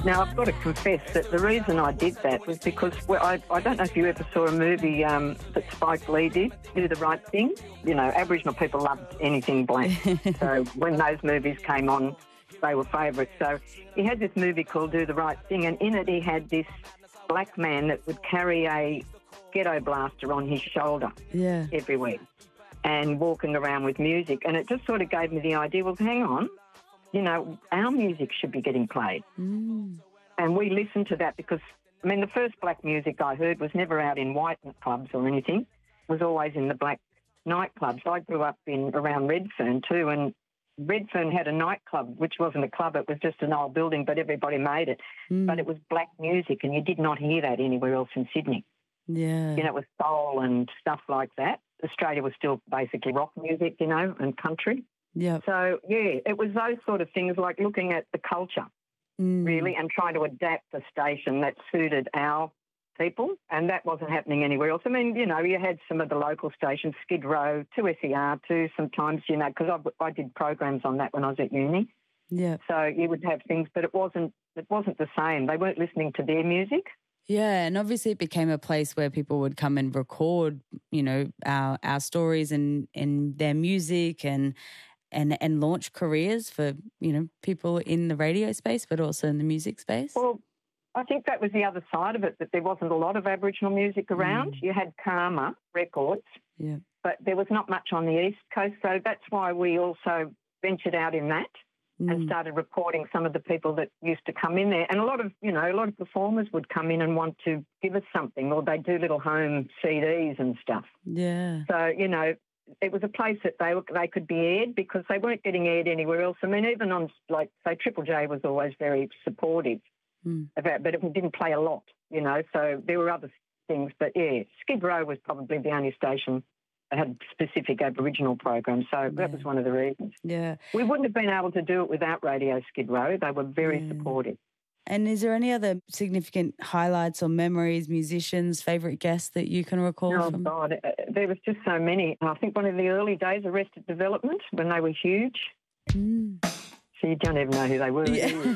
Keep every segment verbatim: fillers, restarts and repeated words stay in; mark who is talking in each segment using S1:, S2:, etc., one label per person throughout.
S1: Now, I've got to confess that the reason I did that was because well, I, I don't know if you ever saw a movie um, that Spike Lee did, Do the Right Thing. You know, Aboriginal people loved anything black. So when those movies came on, they were favourites. So he had this movie called Do the Right Thing, and in it he had this black man that would carry a ghetto blaster on his shoulder
S2: yeah.
S1: everywhere and walking around with music. And it just sort of gave me the idea, well, hang on, you know, our music should be getting played.
S2: Mm.
S1: And we listened to that because, I mean, the first black music I heard was never out in white clubs or anything. It was always in the black nightclubs. I grew up in around Redfern too, and Redfern had a nightclub, which wasn't a club, it was just an old building, but everybody made it.
S2: Mm.
S1: But it was black music, and you did not hear that anywhere else in Sydney.
S2: Yeah.
S1: You know, it was soul and stuff like that. Australia was still basically rock music, you know, and country.
S2: Yeah.
S1: So, yeah, it was those sort of things like looking at the culture,
S2: mm.
S1: really, and trying to adapt the station that suited our people, and that wasn't happening anywhere else. I mean, you know, you had some of the local stations, Skid Row, two S E R too sometimes, you know, because I, I did programs on that when I was at uni.
S2: Yeah.
S1: So you would have things, but it wasn't it wasn't the same. They weren't listening to their music.
S2: Yeah, and obviously it became a place where people would come and record, you know, our our stories and, and their music and and and launch careers for, you know, people in the radio space but also in the music space.
S1: Well, I think that was the other side of it, that there wasn't a lot of Aboriginal music around. Mm. You had Karma Records,
S2: yeah,
S1: but there was not much on the East Coast, so that's why we also ventured out in that. Mm. And started recording some of the people that used to come in there. And a lot of, you know, a lot of performers would come in and want to give us something, or they'd do little home C Ds and stuff.
S2: Yeah.
S1: So, you know, it was a place that they were, they could be aired because they weren't getting aired anywhere else. I mean, even on, like, say, Triple J was always very supportive mm. about, but it didn't play a lot, you know, so there were other things. But, yeah, Skid Row was probably the only station had specific Aboriginal programs, so yeah. that was one of the reasons.
S2: Yeah.
S1: We wouldn't have been able to do it without Radio Skid Row. They were very yeah. supportive.
S2: And is there any other significant highlights or memories, musicians, favourite guests that you can recall?
S1: Oh,
S2: from?
S1: God, uh, there was just so many. I think one of the early days, Arrested Development, when they were huge. Mm. So you don't even know who they were.
S2: Yeah.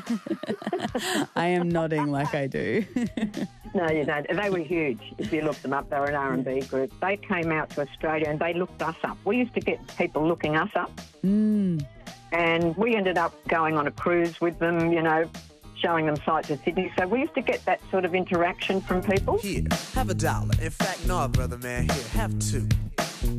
S2: I am nodding like I do.
S1: No, you don't. They were huge. If you looked them up, they were an R and B group. They came out to Australia and they looked us up. We used to get people looking us up.
S2: Mm.
S1: And we ended up going on a cruise with them, you know, showing them sights of Sydney. So we used to get that sort of interaction from people.
S3: Here, have a dollar. In fact, no, brother, man. Here, have two.